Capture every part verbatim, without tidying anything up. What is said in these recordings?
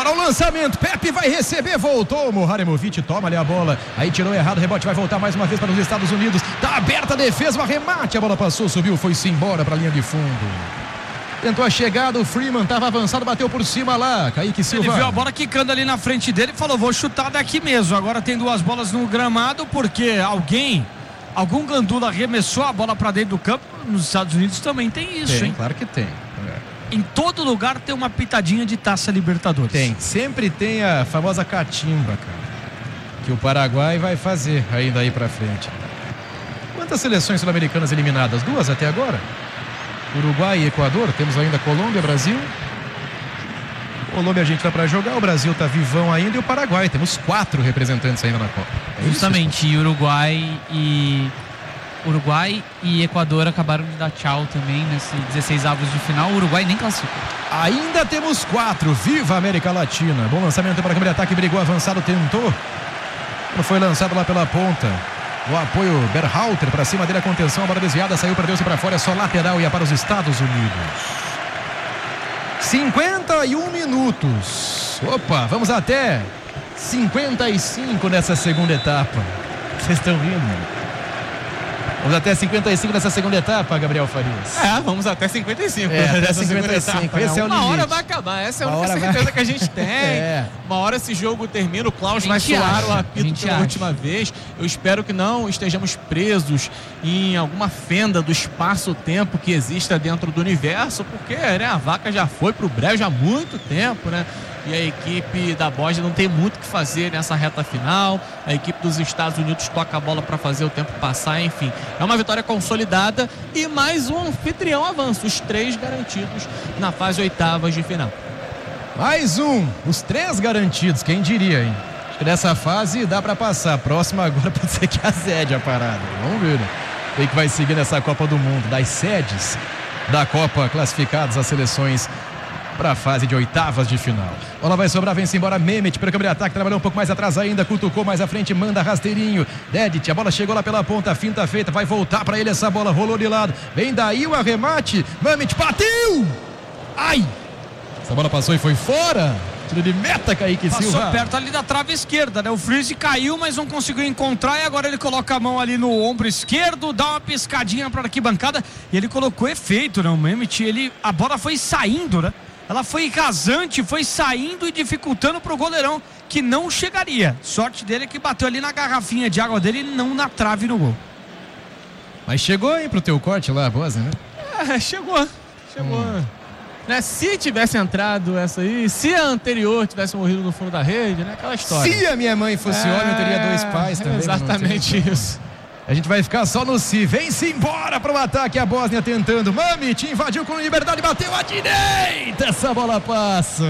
o lançamento, Pepe vai receber, voltou, Moharemovic toma ali a bola, aí tirou errado, o rebote vai voltar mais uma vez para os Estados Unidos, tá aberta a defesa, o arremate, a bola passou, subiu, foi-se embora para a linha de fundo. Tentou a chegada, o Freeman estava avançado, bateu por cima lá, Kaique Silva. Ele viu a bola quicando ali na frente dele e falou, vou chutar daqui mesmo. Agora tem duas bolas no gramado porque alguém, algum gandula arremessou a bola para dentro do campo. Nos Estados Unidos também tem isso, tem, hein? Claro que tem. É. Em todo lugar tem uma pitadinha de Taça Libertadores. Tem, sempre tem a famosa catimba, cara, que o Paraguai vai fazer ainda aí pra frente. Quantas seleções sul-americanas eliminadas? Duas até agora? Uruguai e Equador, temos ainda Colômbia, Brasil. Colômbia a gente vai para jogar, o Brasil tá vivão ainda e o Paraguai, temos quatro representantes ainda na Copa. É Justamente, isso? Uruguai e Uruguai e Equador acabaram de dar tchau também nesse dezesseis avos de final. O Uruguai nem classificou. Ainda temos quatro, viva a América Latina. Bom lançamento para a câmera de ataque, brigou avançado, tentou. Não foi lançado lá pela ponta. O apoio Berhalter para cima dele, a contenção, a bola desviada, saiu, perdeu-se para fora, é só lateral e é para os Estados Unidos. cinquenta e um minutos. Opa, vamos até cinquenta e cinco nessa segunda etapa. Vocês estão rindo? Vamos até cinquenta e cinco nessa segunda etapa, Gabriel Farias. É, vamos até cinquenta e cinco. É, até cinquenta e cinco. Etapa, esse né? é o Uma limite. hora vai acabar, essa é a Uma única certeza vai... que a gente tem. É. Uma hora esse jogo termina, o Klaus vai soar acha, o apito pela acha. última vez. Eu espero que não estejamos presos em alguma fenda do espaço-tempo que exista dentro do universo, porque né, a vaca já foi pro brejo há muito tempo, né? E a equipe da Bósnia não tem muito o que fazer nessa reta final. A equipe dos Estados Unidos toca a bola para fazer o tempo passar, enfim. É uma vitória consolidada e mais um anfitrião avança. Os três garantidos na fase oitavas de final. Mais um, os três garantidos, quem diria, hein? Acho que nessa fase dá para passar. A próxima agora pode ser que azede a parada. Vamos ver, né? Quem que vai seguir nessa Copa do Mundo. Das sedes da Copa classificadas as seleções para a fase de oitavas de final. Bola vai sobrar, vem-se embora Mehmet para o câmera de ataque, trabalhou um pouco mais atrás ainda, cutucou mais à frente, manda rasteirinho. Dedit, a bola chegou lá pela ponta, finta feita, vai voltar para ele essa bola, rolou de lado, vem daí o arremate, Mehmet bateu! Ai! Essa bola passou e foi fora. Tiro de meta, Kaique Silva. Passou perto ali da trave esquerda, né? O Freeze caiu, mas não conseguiu encontrar e agora ele coloca a mão ali no ombro esquerdo, dá uma piscadinha para a arquibancada e ele colocou efeito, né? O Mehmet, ele, a bola foi saindo, né? Ela foi rasante, foi saindo e dificultando pro goleirão, que não chegaria. Sorte dele é que bateu ali na garrafinha de água dele e não na trave no gol. Mas chegou, hein, pro teu corte lá, a Bósnia, né? É, chegou. Chegou. Hum. Né? Se tivesse entrado essa aí, se a anterior tivesse morrido no fundo da rede, né? Aquela história. Se a minha mãe fosse é... homem, eu teria dois pais também. Exatamente isso. A gente vai ficar só no si. Vem-se embora para o ataque. A Bósnia tentando. Mehmet invadiu com liberdade. Bateu à direita. Essa bola passa.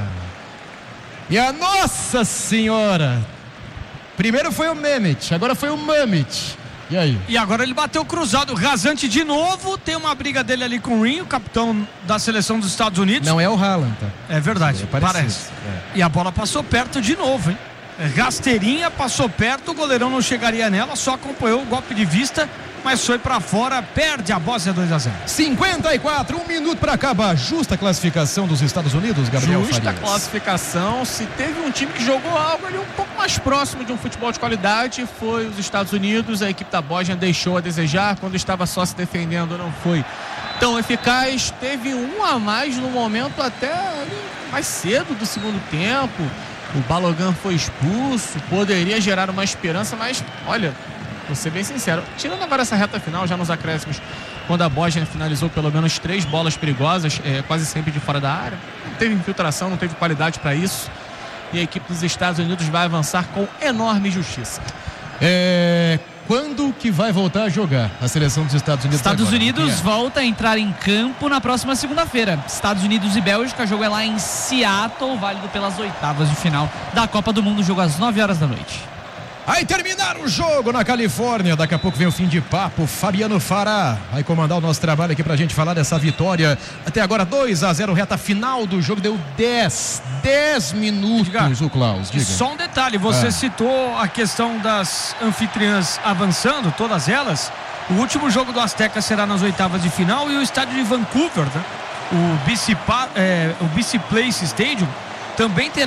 E a Nossa Senhora. Primeiro foi o Mehmet. Agora foi o Mehmet. E aí? E agora ele bateu cruzado. Rasante de novo. Tem uma briga dele ali com o Rin, o capitão da seleção dos Estados Unidos. Não é o Haaland, tá? É verdade. É parece. É. E a bola passou perto de novo, hein? Rasteirinha, passou perto, o goleirão não chegaria nela, só acompanhou o golpe de vista, mas foi pra fora, perde a Bósnia dois a zero. cinquenta e quatro, um minuto pra acabar. Justa classificação dos Estados Unidos, Gabriel Justa Farias. classificação. Se teve um time que jogou algo ali um pouco mais próximo de um futebol de qualidade, foi os Estados Unidos. A equipe da Bósnia deixou a desejar, quando estava só se defendendo não foi tão eficaz. Teve um a mais no momento até mais cedo do segundo tempo. O Balogun foi expulso, poderia gerar uma esperança, mas olha, vou ser bem sincero, tirando agora essa reta final, já nos acréscimos, quando a Bósnia finalizou pelo menos três bolas perigosas, é, quase sempre de fora da área, não teve infiltração, não teve qualidade para isso, e a equipe dos Estados Unidos vai avançar com enorme justiça. É... Quando que vai voltar a jogar a seleção dos Estados Unidos? Estados agora? Unidos é. volta a entrar em campo na próxima segunda-feira. Estados Unidos e Bélgica, jogo é lá em Seattle, válido pelas oitavas de final da Copa do Mundo, jogo às nove horas da noite. Aí terminaram o jogo na Califórnia. Daqui a pouco vem o fim de papo. Fabiano Fará vai comandar o nosso trabalho aqui pra gente falar dessa vitória. Até agora dois a zero, reta final do jogo. Deu dez minutos. Diga, o Klaus. Diga. Só um detalhe, você é. citou a questão das anfitriãs avançando, todas elas. O último jogo do Azteca será nas oitavas de final e o estádio de Vancouver, né? O B C, é, o B C Place Stadium também terá